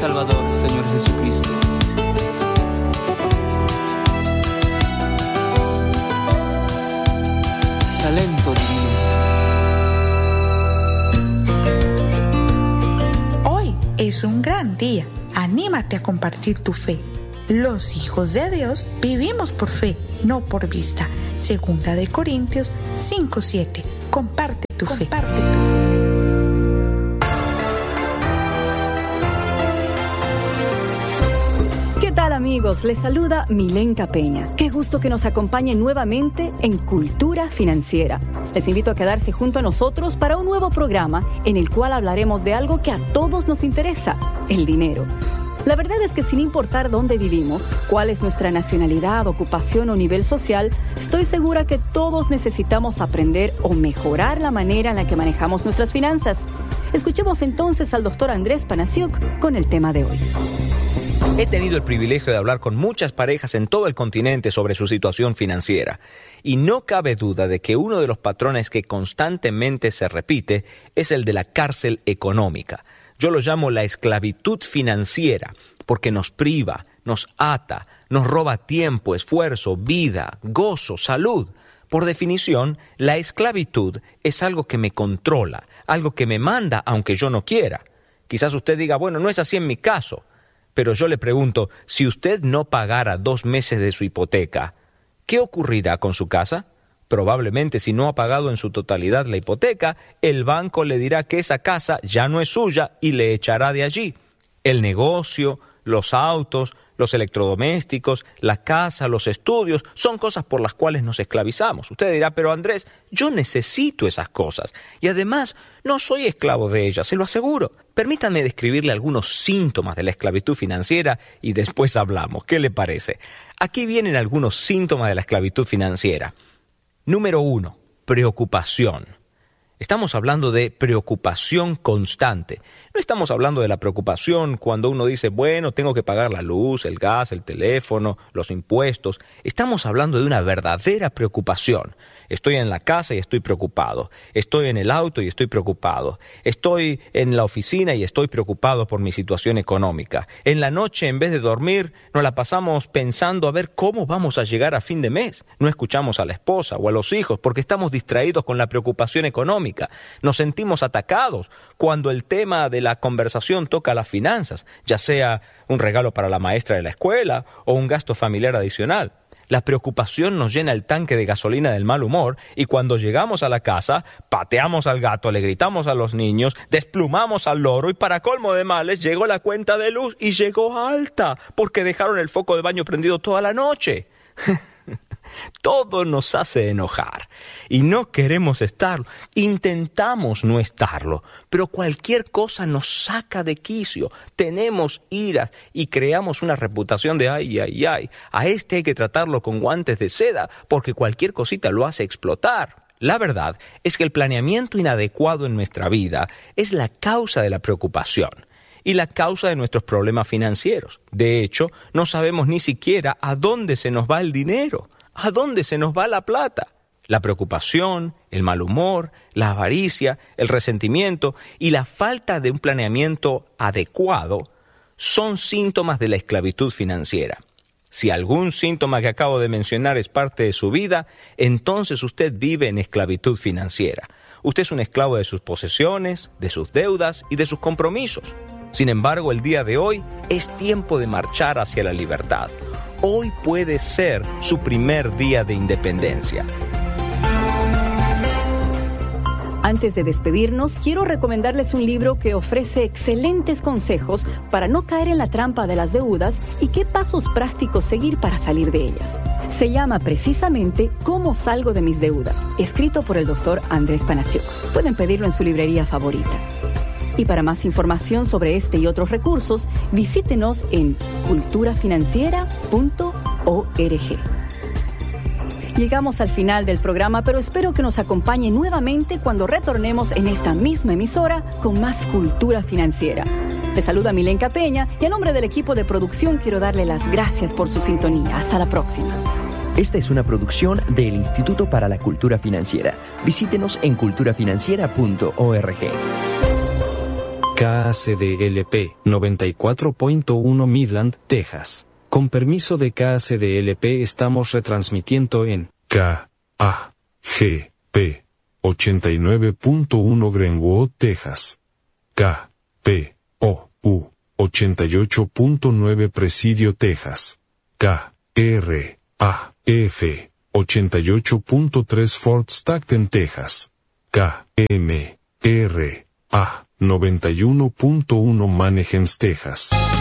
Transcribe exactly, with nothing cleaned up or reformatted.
Salvador, Señor Jesucristo. Talento divino. Hoy es un gran día. Anímate a compartir tu fe. Los hijos de Dios vivimos por fe, no por vista. Segunda de Corintios cinco siete. Comparte tu fe. Comparte tu fe. ¿Qué tal, amigos? Les saluda Milenka Peña. Qué gusto que nos acompañen nuevamente en Cultura Financiera. Les invito a quedarse junto a nosotros para un nuevo programa en el cual hablaremos de algo que a todos nos interesa, el dinero. La verdad es que sin importar dónde vivimos, cuál es nuestra nacionalidad, ocupación o nivel social, estoy segura que todos necesitamos aprender o mejorar la manera en la que manejamos nuestras finanzas. Escuchemos entonces al doctor Andrés Panasiuk con el tema de hoy. He tenido el privilegio de hablar con muchas parejas en todo el continente sobre su situación financiera. Y no cabe duda de que uno de los patrones que constantemente se repite es el de la cárcel económica. Yo lo llamo la esclavitud financiera, porque nos priva, nos ata, nos roba tiempo, esfuerzo, vida, gozo, salud. Por definición, la esclavitud es algo que me controla, algo que me manda aunque yo no quiera. Quizás usted diga, bueno, no es así en mi caso. Pero yo le pregunto, si usted no pagara dos meses de su hipoteca, ¿qué ocurrirá con su casa? Probablemente, si no ha pagado en su totalidad la hipoteca, el banco le dirá que esa casa ya no es suya y le echará de allí. El negocio, los autos, los electrodomésticos, la casa, los estudios, son cosas por las cuales nos esclavizamos. Usted dirá, pero Andrés, yo necesito esas cosas. Y además, no soy esclavo de ellas, se lo aseguro. Permítanme describirle algunos síntomas de la esclavitud financiera y después hablamos. ¿Qué le parece? Aquí vienen algunos síntomas de la esclavitud financiera. Número uno, preocupación. Estamos hablando de preocupación constante. No estamos hablando de la preocupación cuando uno dice, bueno, tengo que pagar la luz, el gas, el teléfono, los impuestos. Estamos hablando de una verdadera preocupación. Estoy en la casa y estoy preocupado. Estoy en el auto y estoy preocupado. Estoy en la oficina y estoy preocupado por mi situación económica. En la noche, en vez de dormir, nos la pasamos pensando a ver cómo vamos a llegar a fin de mes. No escuchamos a la esposa o a los hijos porque estamos distraídos con la preocupación económica. Nos sentimos atacados cuando el tema de la conversación toca las finanzas, ya sea un regalo para la maestra de la escuela o un gasto familiar adicional. La preocupación nos llena el tanque de gasolina del mal humor y cuando llegamos a la casa, pateamos al gato, le gritamos a los niños, desplumamos al loro y para colmo de males llegó la cuenta de luz y llegó alta porque dejaron el foco de baño prendido toda la noche. Todo nos hace enojar y no queremos estarlo. Intentamos no estarlo, pero cualquier cosa nos saca de quicio. Tenemos iras y creamos una reputación de ay, ay, ay. A este hay que tratarlo con guantes de seda porque cualquier cosita lo hace explotar. La verdad es que el planeamiento inadecuado en nuestra vida es la causa de la preocupación y la causa de nuestros problemas financieros. De hecho, no sabemos ni siquiera a dónde se nos va el dinero, a dónde se nos va la plata. La preocupación, el mal humor, la avaricia, el resentimiento y la falta de un planeamiento adecuado son síntomas de la esclavitud financiera. Si algún síntoma que acabo de mencionar es parte de su vida, entonces usted vive en esclavitud financiera. Usted es un esclavo de sus posesiones, de sus deudas y de sus compromisos. Sin embargo, el día de hoy es tiempo de marchar hacia la libertad. Hoy puede ser su primer día de independencia. Antes de despedirnos, quiero recomendarles un libro que ofrece excelentes consejos para no caer en la trampa de las deudas y qué pasos prácticos seguir para salir de ellas. Se llama precisamente ¿Cómo salgo de mis deudas?, escrito por el doctor Andrés Panasiuk. Pueden pedirlo en su librería favorita. Y para más información sobre este y otros recursos, visítenos en cultura financiera punto org. Llegamos al final del programa, pero espero que nos acompañe nuevamente cuando retornemos en esta misma emisora con más cultura financiera. Les saluda Milenka Peña y a nombre del equipo de producción quiero darle las gracias por su sintonía. Hasta la próxima. Esta es una producción del Instituto para la Cultura Financiera. Visítenos en cultura financiera punto org. K A C D L P noventa y cuatro punto uno Midland, Texas. Con permiso de K A C D L P estamos retransmitiendo en K A G P ochenta y nueve punto uno Greenwood, Texas. K P O U ochenta y ocho punto nueve Presidio, Texas. K R A F ochenta y ocho punto tres Fort Stockton, Texas. K M R A noventa y uno punto uno Mannheim, Texas.